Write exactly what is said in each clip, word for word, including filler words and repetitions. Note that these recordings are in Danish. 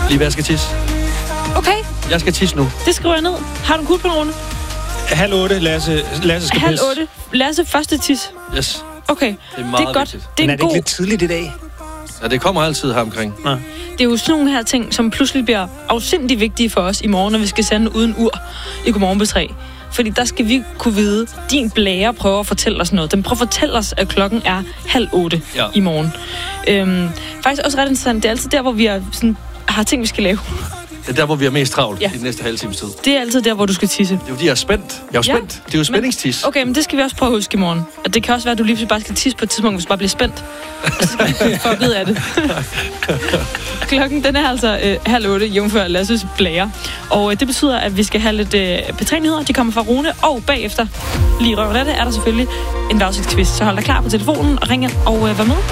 Lige hvad jeg skal tisse. Okay. Jeg skal tisse nu. Det skriver jeg ned. Har du en kuglepen, Halv otte, Lasse, Lasse skal Halv pisse. otte. Lasse første tis. Yes. Okay. Det er meget det er godt. vigtigt. Det er, Men er en det ikke god... lidt tidligt i dag? Ja, det kommer altid her omkring. Nå. Det er jo sådan nogle her ting, som pludselig bliver afsindig vigtige for os i morgen, når vi skal sende uden ur i Godmorgen på tre. Fordi der skal vi kunne vide, din blære prøver at fortælle os noget. Den prøver at fortælle os, at klokken er halv otte ja. i morgen. Øhm, faktisk også ret interessant. Det er altid der, hvor vi er sådan, har ting, vi skal lave. Det er der, hvor vi er mest travlt ja. i den næste halve times tid. Det er altid der, hvor du skal tisse. Det er jo fordi, jeg er spændt. Jeg er jo ja. spændt. Det er jo spændingstis. Okay, men det skal vi også prøve at huske i morgen. Og det kan også være, at du lige bare skal tisse på et tidspunkt, hvis du bare bliver spændt. Og så skal vi få at vide af det. Klokken, den er altså øh, halv otte, jævnfør Lasses blære. Og øh, det betyder, at vi skal have lidt øh, P3-nyheder. De kommer fra Rune. Og bagefter, lige røven af det, er der selvfølgelig en vejrudsigtsquiz. Så hold dig klar på telefonen og ring ind og øh, vær med.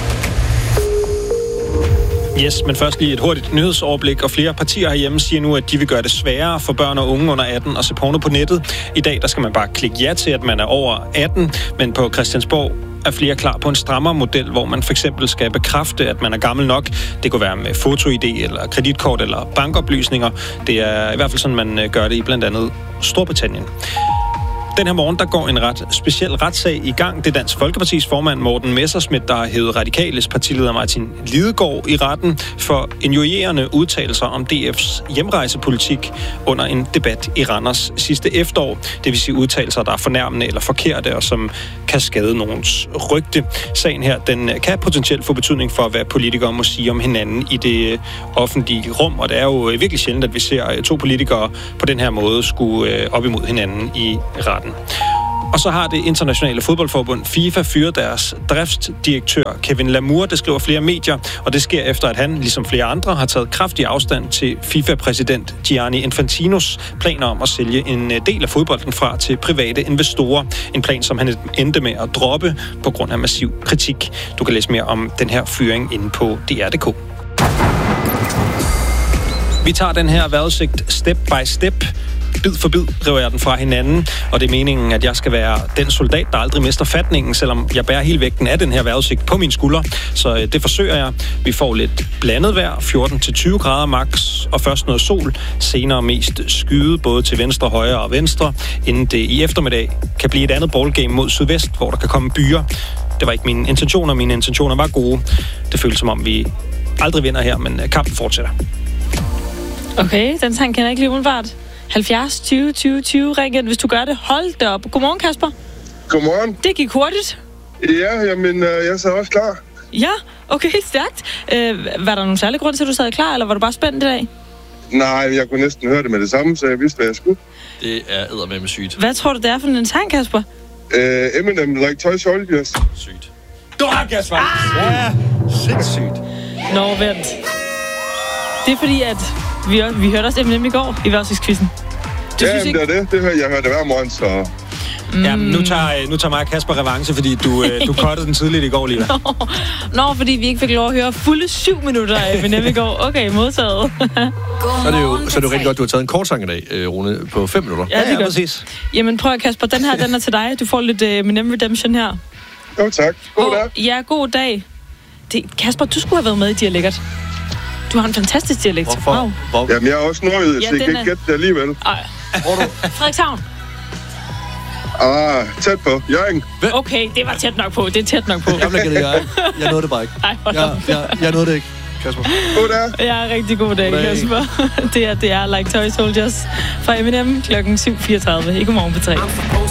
Yes, men først lige et hurtigt nyhedsoverblik, og flere partier herhjemme siger nu, at de vil gøre det sværere for børn og unge under atten at se porno på nettet. I dag der skal man bare klikke ja til, at man er over atten, men på Christiansborg er flere klar på en strammere model, hvor man for eksempel skal bekræfte, at man er gammel nok. Det kunne være med foto-I D eller kreditkort eller bankoplysninger. Det er i hvert fald sådan, man gør det i blandt andet Storbritannien. Den her morgen, der går en ret speciel retssag i gang. Det er Dansk Folkepartis formand Morten Messerschmidt, der har hævet Radikales partileder Martin Lidegaard i retten for injurierende udtalelser om D F's hjemrejsepolitik under en debat i Randers sidste efterår. Det vil sige udtalelser, der er fornærmende eller forkerte, og som kan skade nogens rygte. Sagen her, den kan potentielt få betydning for, hvad politikere må sige om hinanden i det offentlige rum, og det er jo virkelig sjældent, at vi ser to politikere på den her måde skulle op imod hinanden i retten. Og så har det internationale fodboldforbund FIFA fyret deres driftsdirektør Kevin Lamour, det skriver flere medier, og det sker efter, at han, ligesom flere andre, har taget kraftig afstand til FIFA-præsident Gianni Infantinos planer om at sælge en del af fodbolden fra til private investorer. En plan, som han endte med at droppe på grund af massiv kritik. Du kan læse mere om den her fyring inde på D R punktum d k. Vi tager den her vejrudsigt step by step. Bid for bid river jeg den fra hinanden, og det er meningen, at jeg skal være den soldat, der aldrig mister fatningen, selvom jeg bærer hele vægten af den her vejrudsigt på mine skuldre. Så det forsøger jeg. Vi får lidt blandet vejr, fjorten til tyve grader max, og først noget sol, senere mest skyde, både til venstre, højre og venstre, inden det i eftermiddag kan blive et andet ballgame mod sydvest, hvor der kan komme byer. Det var ikke mine intentioner, mine intentioner var gode. Det føles som om, vi aldrig vinder her, men kampen fortsætter. Okay, den sang kender jeg ikke lige umiddelbart. halvfjerds tyve tyve tyve, ring ind, hvis du gør det. Hold da op. Godmorgen, Kasper. Godmorgen. Det gik hurtigt. Ja, jamen, øh, jeg sad også klar. Ja, okay, stærkt. Øh, var der nogen særlig grund til, at du sad klar, eller var du bare spændt i dag? Nej, jeg kunne næsten høre det med det samme, så jeg vidste, hvad jeg skulle. Det er eddermame sygt. Hvad tror du, det er for en sang, Kasper? Øh, Eminem, Like Toy Soldiers. Sygt. Du har Kasper! Ah! Ja, sindssygt. Nå, vent. Det er fordi, at vi, vi hørte også Eminem i går i vejrudsigtskvisten. Ja, jamen, ikke? det er det. Det hører jeg hørte hver morgen, så... Mm. Ja, nu tager, nu tager mig og Kasper revanche, fordi du, du cuttede den tidligt i går, Liva. Nå, Nå, fordi vi ikke fik lov at høre fulde syv minutter af Eminem i går. Okay, modtaget. Så er det jo, så er det jo rigtig godt, du har taget en kort sang i dag, Rune, på fem minutter. Ja, det er ja, godt. Præcis. Jamen prøv at, Kasper, den her, den er til dig. Du får lidt Eminem Redemption her. Jo, tak. God oh, dag. Ja, god dag. Det, Kasper, du skulle have været med i dialekt. Du har en fantastisk dialekt. Hvorfor? Wow. Hvor? Jamen, jeg er også nordjyde, Ja, så jeg kan den ikke er- gætte det alligevel. Ej. Hvor er du? Frederikshavn. Ah, tæt på. Jørgen. Okay, det var tæt nok på. Det er tæt nok på. Jeg bliver gættet, jeg Jeg nåede det bare ikke. Ej, hold Jeg, op. jeg, jeg nåede det ikke, Kasper. God dag. Ja, rigtig god dag, God dag. Kasper. Det er, det er Like Toy Soldiers fra Eminem klokken syv fireogtredive i Godmorgen på tre.